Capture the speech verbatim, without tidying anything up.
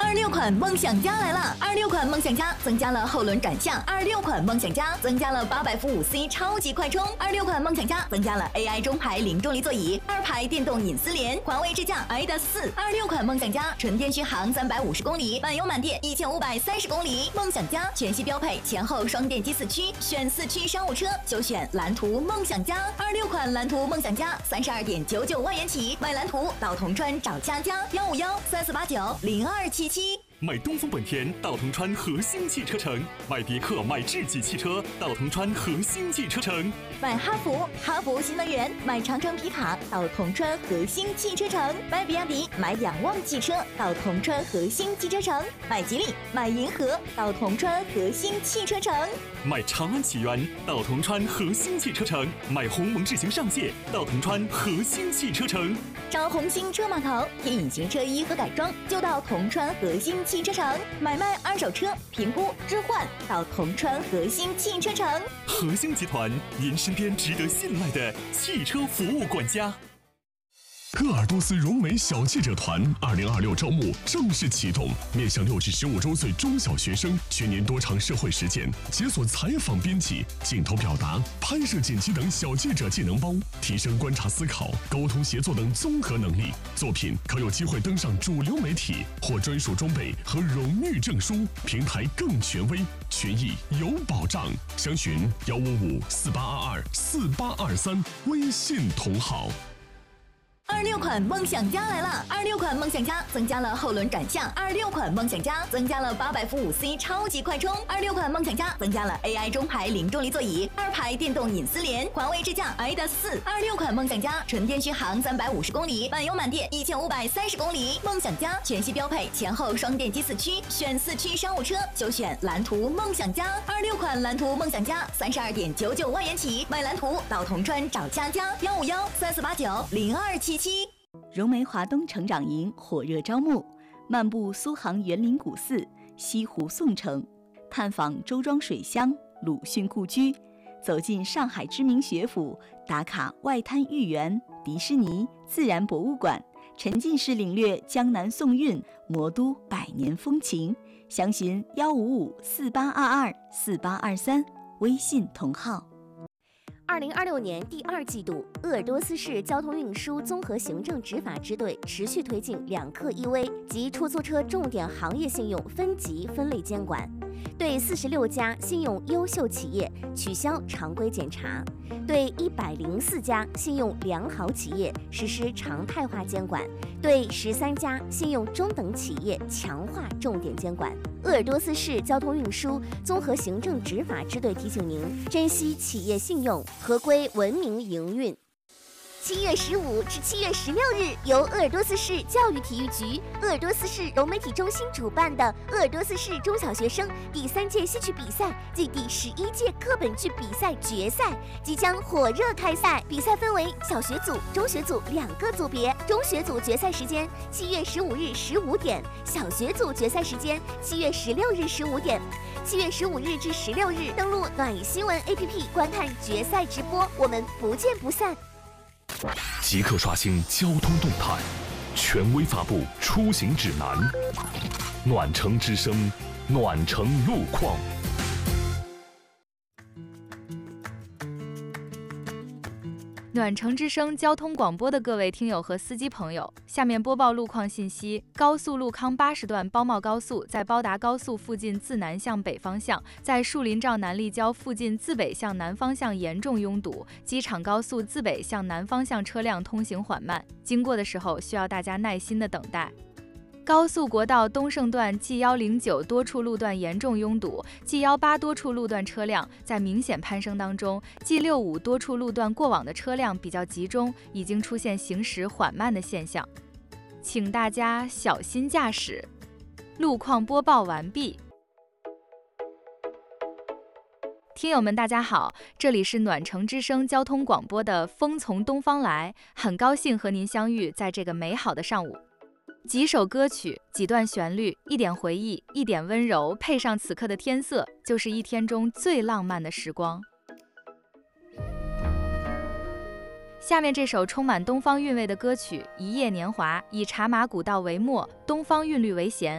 二六款梦想家来了！二六款梦想家增加了后轮转向，二六款梦想家增加了八百伏五 C 超级快充，二六款梦想家增加了 A I 中排零重力座椅，二排电动隐私帘，环卫支架 I D A 四。二六款梦想家纯电续航三百五十公里，满油满电一千五百三十公里。梦想家全系标配前后双电机四驱，选四驱商务车就选蓝图梦想家。二六款蓝图梦想家三十二点九九万元起，买蓝图到铜川找佳佳，幺五幺三四八九零二七七。 买东风本田到铜川核心汽车城，买别克买智己汽车到铜川核心汽车城， 买哈弗哈弗新能源，买长城皮卡到铜川核心汽车城，买比亚迪买仰望汽车到铜川核心汽车城，买吉利买银河到铜川核心汽车城， 买长安启源到铜川核心汽车城，买鸿蒙智行上界到铜川核心汽车城， 找红星车码头贴隐形车衣和改装就到铜川核心汽车城，买卖二手车评估置换到铜川核心汽车城。 核心集团，您身边值得信赖的汽车服务管家。 鄂尔多斯融媒小记者团二零二六招募正式启动，面向六至十五周岁中小学生，全年多场社会实践，解锁采访编辑、镜头表达、拍摄剪辑等小记者技能包，提升观察思考、沟通协作等综合能力。作品可有机会登上主流媒体，获专属装备和荣誉证书，平台更权威，权益有保障。详询幺五五四八二二四八二三，微信同号。 二六款梦想家来了！二六款梦想家增加了后轮转向，二六款梦想家增加了八百伏五 C 超级快充，二六款梦想家增加了 A I 中排零重力座椅，二排电动隐私帘，环卫支架 I D A 四。二六款梦想家纯电续航三百五十公里，满油满电一千五百三十公里。梦想家全系标配前后双电机四驱，选四驱商务车就选蓝图梦想家。二六款蓝图梦想家三十二点九九万元起，买蓝图到铜川找佳佳，幺五幺三四八九零二七七。 融媒华东成长营火热招募，漫步苏杭园林古寺、西湖宋城，探访周庄水乡、鲁迅故居，走进上海知名学府，打卡外滩豫园、迪士尼、自然博物馆，沉浸式领略江南宋韵、魔都百年风情。详询幺五五四八二二四八二三，微信同号。 二零二六年第二季度，鄂尔多斯市交通运输综合行政执法支队持续推进两客一危及出租车重点行业信用分级分类监管，对四十六家信用优秀企业取消常规检查，对一百零四家信用良好企业实施常态化监管，对十三家信用中等企业强化重点监管。鄂尔多斯市交通运输综合行政执法支队提醒您：珍惜企业信用，合规文明营运。七月十五至七月十六日，由鄂尔多斯市教育体育局、鄂尔多斯市融媒体中心主办的鄂尔多斯市中小学生第三届戏曲比赛暨第十一届课本剧比赛决赛即将火热开赛。比赛分为小学组、中学组两个组别，中学组决赛时间七月十五日十五点，小学组决赛时间七月十六日十五点。七月十五日至十六日，登录暖新闻 A P P 观看决赛直播，我们不见不散。 即刻刷新交通动态，权威发布出行指南。暖城之声，暖城路况。 暖城之声交通广播的各位听友和司机朋友，下面播报路况信息：高速路康八十段包茂高速在包达高速附近自南向北方向，在树林罩南立交附近自北向南方向严重拥堵，机场高速自北向南方向车辆通行缓慢，经过的时候需要大家耐心的等待。高速国道东胜段 G 一零九多处路段严重拥堵 ，G 一八多处路段车辆在明显攀升当中 ，G 六五多处路段过往的车辆比较集中，已经出现行驶缓慢的现象，请大家小心驾驶。路况播报完毕。听友们大家好，这里是暖城之声交通广播的风从东方来，很高兴和您相遇在这个美好的上午。几首歌曲，几段旋律，一点回忆，一点温柔，配上此刻的天色，就是一天中最浪漫的时光。下面这首充满东方韵味的歌曲《一夜年华》，以茶马古道为末，东方韵律为弦，